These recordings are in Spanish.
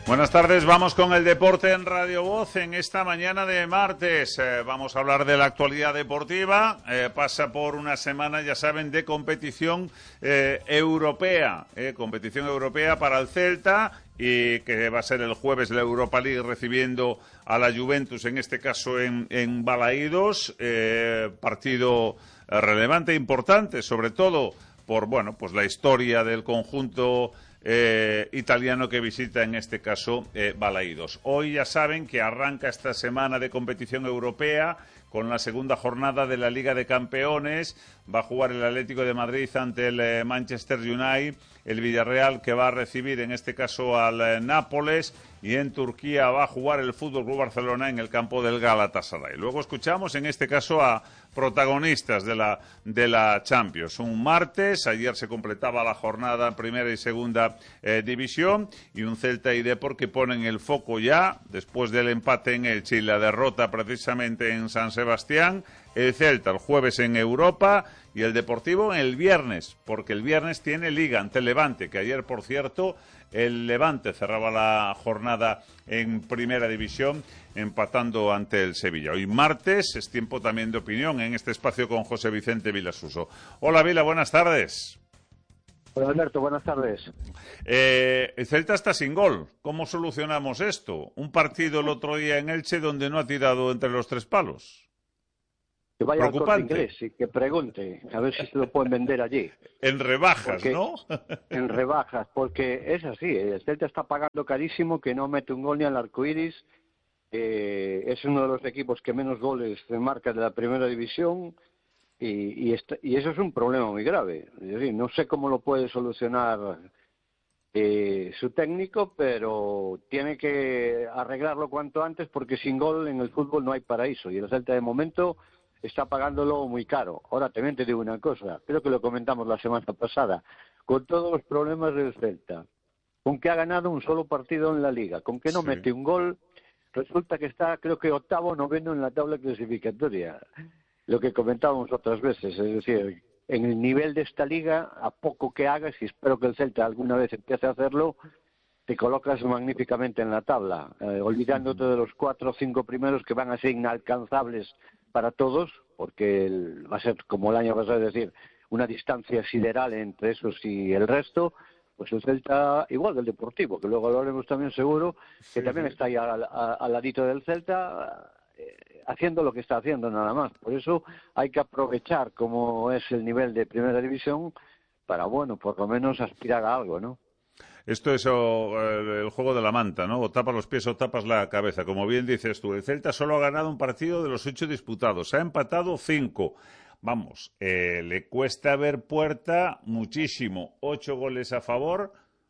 Buenas tardes, vamos con el deporte en Radio Voz en esta mañana de martes. Vamos a hablar de la actualidad deportiva. Pasa por una semana, ya saben, de competición europea. Competición europea para el Celta, y que va a ser el jueves la Europa League recibiendo a la Juventus, en este caso en Balaídos. Partido relevante e importante, sobre todo por pues la historia del conjunto italiano que visita, en este caso, Balaídos. Hoy ya saben que arranca esta semana de competición europea con la segunda jornada de la Liga de Campeones. Va a jugar el Atlético de Madrid ante el Manchester United, el Villarreal, que va a recibir en este caso al Nápoles, y en Turquía va a jugar el Fútbol Club Barcelona en el campo del Galatasaray. Luego escuchamos en este caso a protagonistas de la Champions. Un martes, ayer se completaba la jornada en primera y segunda división, y un Celta y Depor que ponen el foco ya, después del empate en Elche y la derrota precisamente en San Sebastián. El Celta el jueves en Europa y el Deportivo el viernes, porque el viernes tiene Liga ante el Levante, que ayer, por cierto, el Levante cerraba la jornada en primera división empatando ante el Sevilla. Hoy martes es tiempo también de opinión en este espacio con José Vicente Vilasuso. Hola Vila, buenas tardes. Hola Alberto, buenas tardes. El Celta está sin gol. ¿Cómo solucionamos esto? Un partido el otro día en Elche donde no ha tirado entre los tres palos. Que vaya al Corte Inglés y que pregunte, a ver si se lo pueden vender allí. En rebajas, porque, ¿no? En rebajas, porque es así, el Celta está pagando carísimo, que no mete un gol ni al arcoiris. Es uno de los equipos que menos goles marca de la primera división, y eso es un problema muy grave. Es decir, no sé cómo lo puede solucionar su técnico, pero tiene que arreglarlo cuanto antes, porque sin gol en el fútbol no hay paraíso, y el Celta de momento está pagándolo muy caro. Ahora también te digo una cosa, creo que lo comentamos la semana pasada, con todos los problemas del Celta, con que ha ganado un solo partido en la Liga, con que no mete un gol, resulta que está, creo que octavo o noveno en la tabla clasificatoria. Lo que comentábamos otras veces, es decir, en el nivel de esta Liga, a poco que hagas, y espero que el Celta alguna vez empiece a hacerlo, te colocas magníficamente en la tabla, olvidándote de los 4 o 5 primeros que van a ser inalcanzables para todos, porque va a ser como el año pasado, es decir, una distancia sideral entre esos y el resto. Pues el Celta, igual del Deportivo, que luego lo haremos también seguro, que también está ahí al ladito del Celta, haciendo lo que está haciendo nada más. Por eso hay que aprovechar como es el nivel de primera división para, por lo menos aspirar a algo, ¿no? Esto es el juego de la manta, ¿no? O tapas los pies o tapas la cabeza. Como bien dices tú, el Celta solo ha ganado un partido de los 8 disputados. Ha empatado 5. Vamos, le cuesta ver puerta muchísimo. 8 goles a favor,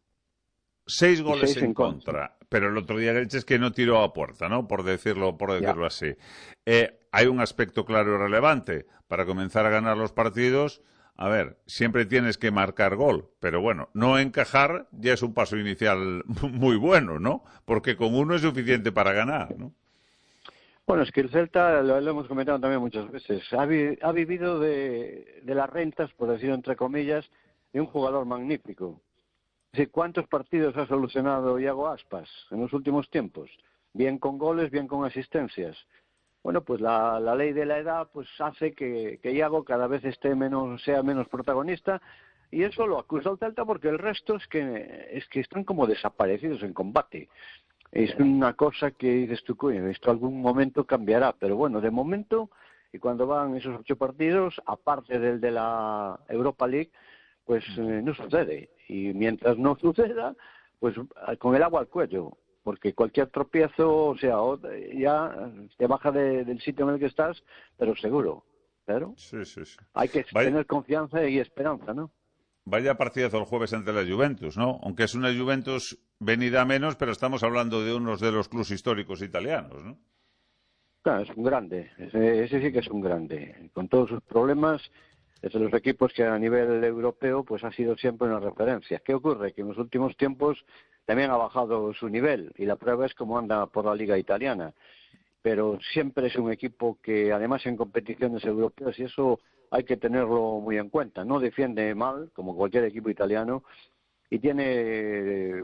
6 goles en contra. Pero el otro día el Elche es que no tiró a puerta, ¿no? Por decirlo así. Hay un aspecto claro y relevante. Para comenzar a ganar los partidos, a ver, siempre tienes que marcar gol, pero no encajar ya es un paso inicial muy bueno, ¿no? Porque con uno es suficiente para ganar, ¿no? Bueno, es que el Celta, lo hemos comentado también muchas veces, ha vivido de las rentas, por decirlo entre comillas, de un jugador magnífico. Es decir, ¿cuántos partidos ha solucionado Iago Aspas en los últimos tiempos? Bien con goles, bien con asistencias. Bueno, pues la ley de la edad pues hace que Iago cada vez sea menos protagonista, y eso lo acusa el Celta porque el resto es que están como desaparecidos en combate. Es una cosa que dices tú, coño, esto algún momento cambiará, pero de momento, y cuando van esos 8 partidos, aparte del de la Europa League, pues no sucede. Y mientras no suceda, pues con el agua al cuello, porque cualquier tropiezo, o sea, ya te baja del sitio en el que estás, pero seguro. Pero sí. Hay que tener confianza y esperanza, ¿no? Vaya partidazo el jueves ante la Juventus, ¿no? Aunque es una Juventus venida a menos, pero estamos hablando de unos de los clubes históricos italianos, ¿no? Claro, es un grande. Ese sí que es un grande. Con todos sus problemas, es de los equipos que a nivel europeo pues ha sido siempre una referencia. ¿Qué ocurre? Que en los últimos tiempos también ha bajado su nivel, y la prueba es cómo anda por la liga italiana. Pero siempre es un equipo que, además en competiciones europeas, y eso hay que tenerlo muy en cuenta, no defiende mal, como cualquier equipo italiano, y tiene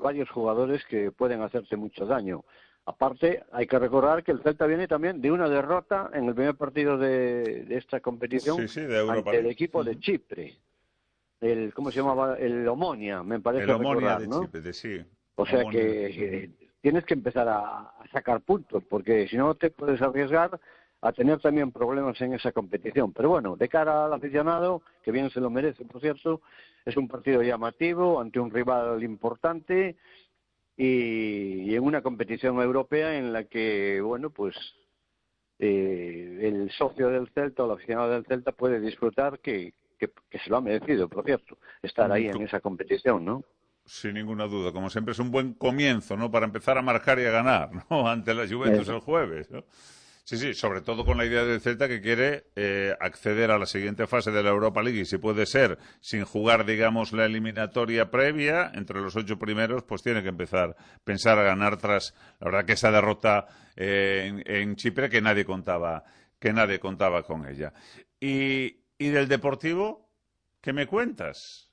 varios jugadores que pueden hacerte mucho daño. Aparte, hay que recordar que el Celta viene también de una derrota en el primer partido de esta competición de Europa ante el League. equipo de Chipre. ¿Cómo se llamaba? El Omonia, me parece El Omonia recordar, de ¿no? Chipre, sí. O sea Omonia. que tienes que empezar a sacar puntos, porque si no te puedes arriesgar a tener también problemas en esa competición. Pero bueno, de cara al aficionado, que bien se lo merece, por cierto, es un partido llamativo ante un rival importante y en una competición europea en la que, bueno, pues el socio del Celta o el aficionado del Celta puede disfrutar que se lo ha merecido, por cierto, estar ahí en esa competición, ¿no? Sin ninguna duda, como siempre es un buen comienzo, ¿no? Para empezar a marcar y a ganar, ¿no? Ante la Juventus el jueves, ¿no? Sí, sobre todo con la idea del Celta que quiere acceder a la siguiente fase de la Europa League y si puede ser sin jugar, digamos, la eliminatoria previa entre los 8 primeros, pues tiene que pensar a ganar tras, la verdad que esa derrota en Chipre que nadie contaba con ella. Y del Deportivo, ¿qué me cuentas?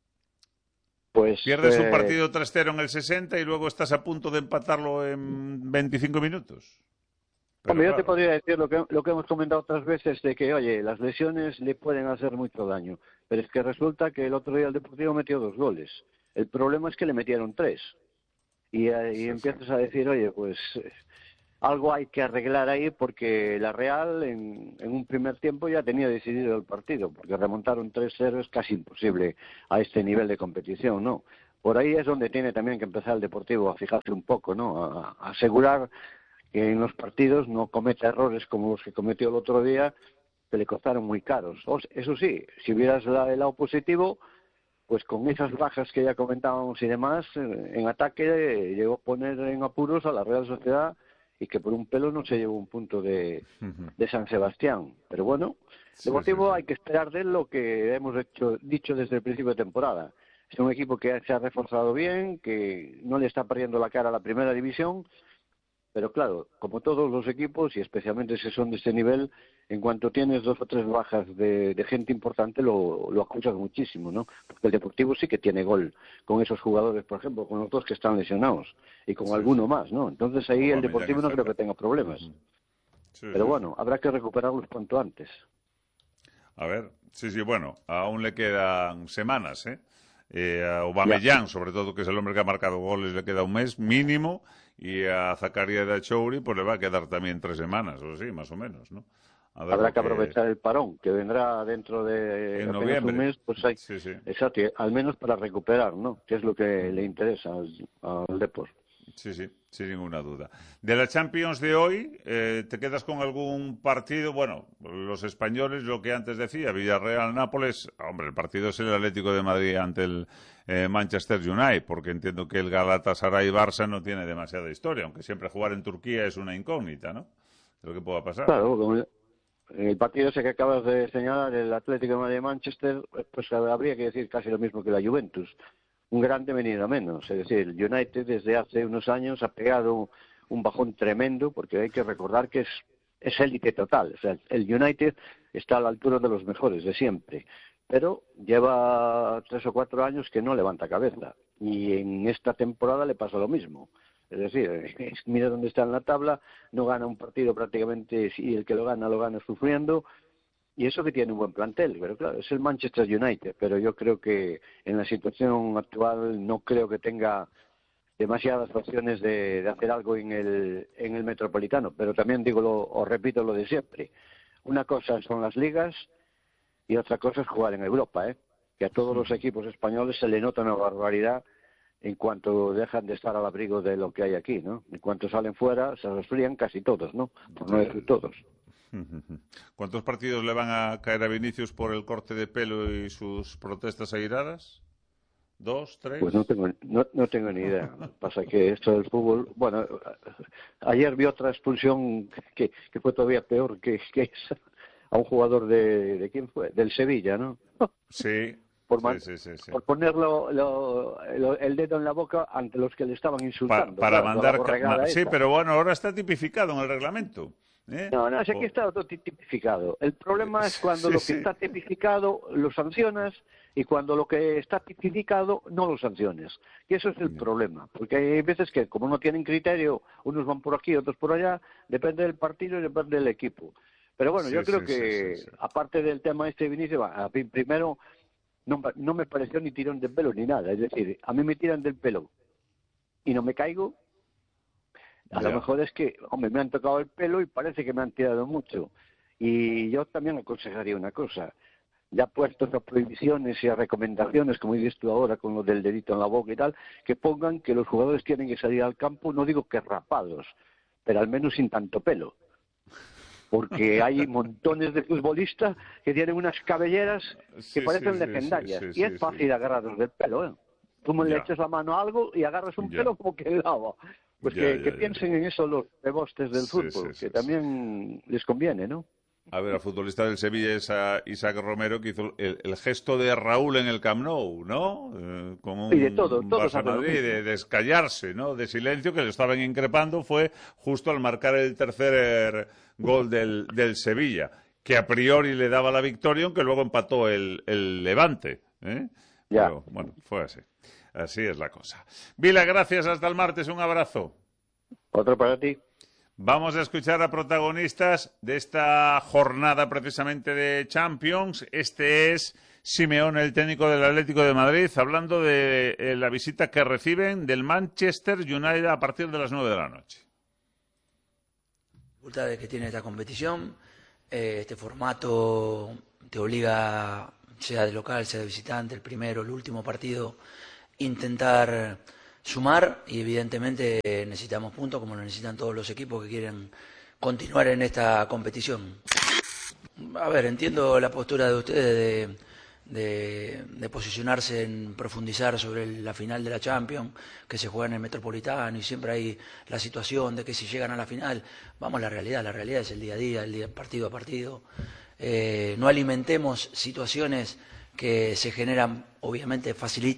Pues, Pierdes un partido 3-0 en el 60 y luego estás a punto de empatarlo en 25 minutos. Pero hombre, claro, yo te podría decir lo que hemos comentado otras veces de que, oye, las lesiones le pueden hacer mucho daño, pero es que resulta que el otro día el Deportivo metió 2 goles. El problema es que le metieron 3. Y empiezas a decir, oye, pues algo hay que arreglar ahí porque la Real en un primer tiempo ya tenía decidido el partido, porque remontar un 3-0 es casi imposible a este nivel de competición, ¿no? Por ahí es donde tiene también que empezar el Deportivo a fijarse un poco, ¿no? A asegurar que en los partidos no cometa errores como los que cometió el otro día, que le costaron muy caros. Eso sí, si vieras el lado positivo, pues con esas bajas que ya comentábamos y demás, en ataque llegó a poner en apuros a la Real Sociedad y que por un pelo no se llevó un punto de San Sebastián. Pero bueno, Deportivo hay que esperar de él lo que hemos dicho desde el principio de temporada. Es un equipo que se ha reforzado bien, que no le está perdiendo la cara a la primera división, pero claro, como todos los equipos, y especialmente si son de este nivel, en cuanto tienes 2 o 3 bajas de gente importante, lo acusas muchísimo, ¿no? Porque el Deportivo sí que tiene gol con esos jugadores, por ejemplo, con los 2 que están lesionados, y con alguno más, ¿no? Entonces ahí el Deportivo no creo que tenga problemas. Pero bueno, habrá que recuperarlos cuanto antes. A ver, bueno, aún le quedan semanas, ¿eh? A Aubameyang, sobre todo, que es el hombre que ha marcado goles, le queda un mes mínimo, y a Zakaria Dachouri pues le va a quedar también 3 semanas, o sí, más o menos, ¿no? Habrá que aprovechar el parón, que vendrá dentro de en apenas noviembre. un mes, pues hay, exacto, al menos para recuperar, ¿no? Que es lo que le interesa al Depor. Sí, sin ninguna duda. De la Champions de hoy, ¿te quedas con algún partido? Bueno, los españoles, lo que antes decía, Villarreal-Nápoles, hombre, el partido es el Atlético de Madrid ante el Manchester United, porque entiendo que el Galatasaray-Barça no tiene demasiada historia, aunque siempre jugar en Turquía es una incógnita, ¿no? De lo que pueda pasar. Claro, como el partido ese que acabas de señalar, el Atlético de Madrid-Manchester, pues habría que decir casi lo mismo que la Juventus. Un grande venido a menos. Es decir, el United desde hace unos años ha pegado un bajón tremendo, porque hay que recordar que es élite total. O sea, el United está a la altura de los mejores de siempre, pero lleva 3 o 4 años que no levanta cabeza. Y en esta temporada le pasa lo mismo. Es decir, mira dónde está en la tabla, no gana un partido prácticamente, y el que lo gana sufriendo. Y eso que tiene un buen plantel, pero claro, es el Manchester United, pero yo creo que en la situación actual no creo que tenga demasiadas opciones de hacer algo en el Metropolitano, pero también os repito lo de siempre. Una cosa son las ligas y otra cosa es jugar en Europa, que a todos los equipos españoles se le nota una barbaridad en cuanto dejan de estar al abrigo de lo que hay aquí, ¿no? En cuanto salen fuera, se resfrían casi todos, ¿no? Por no decir todos. ¿Cuántos partidos le van a caer a Vinicius por el corte de pelo y sus protestas airadas? ¿2, 3? Pues no tengo ni idea. Pasa que esto del fútbol... Bueno, ayer vi otra expulsión que fue todavía peor que esa, a un jugador ¿de quién fue? Del Sevilla, ¿no? Sí. Por ponerlo el dedo en la boca ante los que le estaban insultando. Para mandar... Sí, pero bueno, ahora está tipificado en el reglamento. No, es que está todo tipificado. El problema es cuando lo que está tipificado lo sancionas y cuando lo que está tipificado no lo sanciones. Y eso es el problema. Porque hay veces que, como no tienen criterio, unos van por aquí, otros por allá, depende del partido y depende del equipo. Pero bueno, yo creo que, aparte del tema de Vinicius, primero, no me pareció ni tirón de pelo ni nada. Es decir, a mí me tiran del pelo y no me caigo. A lo mejor es que, hombre, me han tocado el pelo y parece que me han tirado mucho. Y yo también aconsejaría una cosa. Ya puestos a prohibiciones y a recomendaciones, como dices tú ahora, con lo del dedito en la boca y tal, que pongan que los jugadores tienen que salir al campo, no digo que rapados, pero al menos sin tanto pelo. Porque hay montones de futbolistas que tienen unas cabelleras que parecen legendarias. Y es fácil agarrarlos del pelo, ¿eh? Tú le echas la mano a algo y agarras un pelo como que lava. Pues que piensen en eso los rebostes del fútbol, que también les conviene, ¿no? A ver, al futbolista del Sevilla, Isaac Romero, que hizo el gesto de Raúl en el Camp Nou, ¿no? Con un y de todo, Barça Madrid, de escallarse, ¿no? De silencio, que le estaban increpando, fue justo al marcar el tercer gol del Sevilla, que a priori le daba la victoria, aunque luego empató el Levante, ¿eh? Pero, bueno, fue así. Así es la cosa. Vila, gracias. Hasta el martes. Un abrazo. Otro para ti. Vamos a escuchar a protagonistas de esta jornada precisamente de Champions. Este es Simeone, el técnico del Atlético de Madrid, hablando de la visita que reciben del Manchester United a partir de las 9 de la noche. Dificultades que tiene esta competición. Este formato te obliga, sea de local, sea de visitante, el primero, el último partido, intentar sumar, y evidentemente necesitamos puntos como lo necesitan todos los equipos que quieren continuar en esta competición. A ver, entiendo la postura de ustedes de posicionarse en profundizar sobre la final de la Champions, que se juega en el Metropolitano, y siempre hay la situación de que si llegan a la final, vamos a la realidad es el día a día, el día partido a partido. No alimentemos situaciones que se generan, obviamente,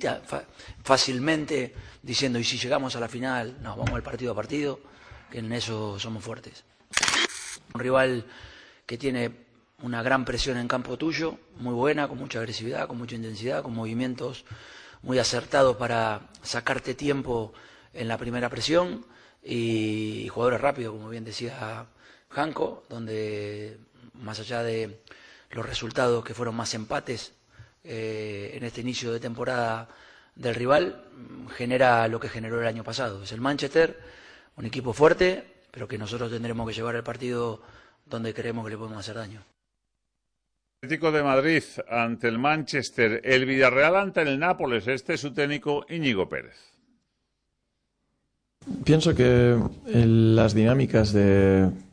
fácilmente, diciendo, y si llegamos a la final, no, vamos al partido a partido, que en eso somos fuertes. Un rival que tiene una gran presión en campo tuyo, muy buena, con mucha agresividad, con mucha intensidad, con movimientos muy acertados para sacarte tiempo en la primera presión, y jugadores rápidos, como bien decía Janko, donde más allá de los resultados que fueron más empates, en este inicio de temporada del rival, genera lo que generó el año pasado. Es el Manchester, un equipo fuerte, pero que nosotros tendremos que llevar el partido donde creemos que le podemos hacer daño. Atlético de Madrid ante el Manchester, el Villarreal ante el Nápoles. Este es su técnico Íñigo Pérez. Pienso que las dinámicas de